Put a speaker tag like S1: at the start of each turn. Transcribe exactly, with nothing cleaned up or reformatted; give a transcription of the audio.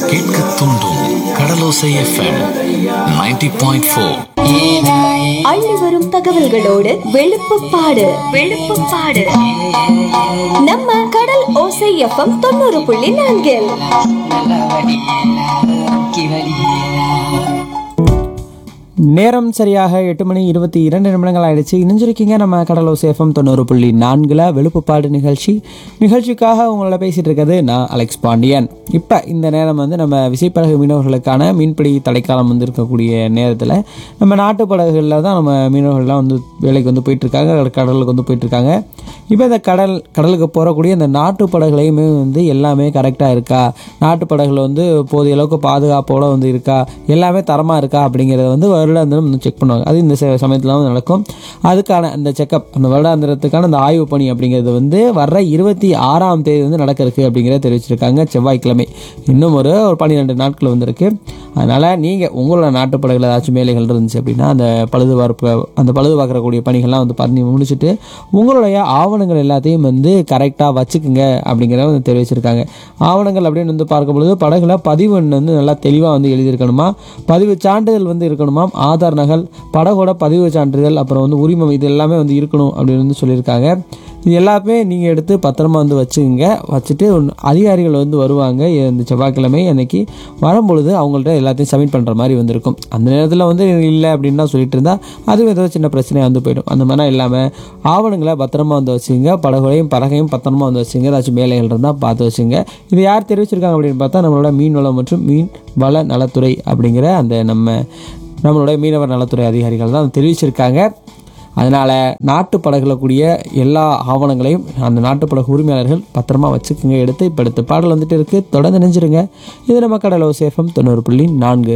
S1: கேட்க தூண்டும் கடலோசை FM ninety point four.
S2: அள்ளி வரும் தகவல்களோடு வெளுப்புப்பாடு வெளுப்புப்பாடு நம்ம கடல் ஓசை எஃப்எம் தொண்ணூறு புள்ளி நான்கில்.
S3: நேரம் சரியாக எட்டு மணி இருபத்தி இரண்டு நிமிடங்கள் ஆயிடுச்சு. இணைஞ்சிருக்கீங்க நம்ம கடலோசை எஃப்எம் தொண்ணூறு புள்ளி நான்குல வெளுப்புப்பாடு நிகழ்ச்சி. நிகழ்ச்சிக்காக உங்களோட பேசிட்டு இருக்கிறது நான் அலெக்ஸ் பாண்டியன். இப்போ இந்த நேரம் வந்து நம்ம விசைப்படகு மீனவர்களுக்கான மீன்பிடி தடைக்காலம் வந்து இருக்கக்கூடிய நேரத்தில் நம்ம நாட்டு படகுகளில் தான் நம்ம மீனவர்கள்லாம் வந்து வேலைக்கு வந்து போயிட்டுருக்காங்க, கடலுக்கு வந்து போயிட்டுருக்காங்க. இப்போ இந்த கடல் கடலுக்கு போகக்கூடிய இந்த நாட்டு படகுலையுமே வந்து எல்லாமே கரெக்டாக இருக்கா, நாட்டு படகுல வந்து போதிய அளவுக்கு பாதுகாப்போடு வந்து இருக்கா, எல்லாமே தரமாக இருக்கா அப்படிங்கிறத வந்து வருடாந்திரம் வந்து செக் பண்ணுவாங்க. அது இந்த சமயத்தில் வந்து நடக்கும். அதுக்கான அந்த செக்கப், அந்த வருடாந்திரத்துக்கான அந்த ஆய்வு பணி அப்படிங்கிறது வந்து வர்ற இருபத்தி ஆறாம் தேதி வந்து நடக்க இருக்குது அப்படிங்கிறத தெரிவிச்சிருக்காங்க. செவ்வாய்க்கிழமை இன்னும் ஒரு ஒரு பன்னிரெண்டு நாட்கள் வந்துருக்கு. அதனால் நீங்கள் உங்களோட நாட்டு படகுல ஏதாச்சும் வேலைகள் இருந்துச்சு அப்படின்னா அந்த பழுது பார்ப்பு அந்த பழுது பார்க்கக்கூடிய பணிகள்லாம் வந்து பண்ணி முடிச்சுட்டு உங்களுடைய ஆவணங்கள் எல்லாத்தையும் வந்து கரெக்டாக வச்சுக்குங்க அப்படிங்கிறத வந்து தெரிவிச்சிருக்காங்க. ஆவணங்கள் அப்படின்னு வந்து பார்க்கும்பொழுது படகுல பதிவு எண் வந்து நல்லா தெளிவாக வந்து எழுதியிருக்கணுமா, பதிவு சான்றிதழ் வந்து இருக்கணுமா, ஆதார் நகல், படகோட பதிவு சான்றிதழ், அப்புறம் வந்து உரிமம், இது எல்லாமே வந்து இருக்கணும் அப்படின்னு வந்து சொல்லியிருக்காங்க. இது எல்லாமே நீங்கள் எடுத்து பத்திரமா வந்து வச்சுக்கோங்க. வச்சுட்டு அதிகாரிகள் வந்து வருவாங்க இந்த செவ்வாய்க்கிழமை அன்னைக்கு. வரும்பொழுது அவங்கள்ட்ட எல்லாத்தையும் சப்மிட் பண்ணுற மாதிரி வந்திருக்கும். அந்த நேரத்தில் வந்து இல்லை அப்படின்னா சொல்லிட்டு இருந்தால் அதுவும் ஏதோ சின்ன பிரச்சனையாக வந்து போயிடும். அந்த மாதிரிலாம் இல்லாமல் ஆவணங்களை பத்திரமா வந்து வச்சுங்க, படகுலையும் படகையும் பத்திரமா வந்து வச்சுங்க. ஏதாச்சும் வேலைகள் இருந்தால் பார்த்து வச்சுங்க. இது யார் தெரிவிச்சிருக்காங்க அப்படின்னு பார்த்தா நம்மளோட மீன் வளம் மற்றும் மீன் வள நலத்துறை அப்படிங்கிற அந்த நம்ம நம்மளுடைய மீனவர் நலத்துறை அதிகாரிகள் தான் தெரிவிச்சிருக்காங்க. அதனால் நாட்டு படகுல கூடிய எல்லா ஆவணங்களையும் அந்த நாட்டு படகு உரிமையாளர்கள் பத்திரமா வச்சுக்கோங்க. எடுத்து இப்போ எடுத்து பாடல் வந்துட்டு இருக்குது, தொடர்ந்து நினைஞ்சிருங்க. இது நம்ம கடலோசை எஃப்எம் தொண்ணூறு புள்ளி நான்கு.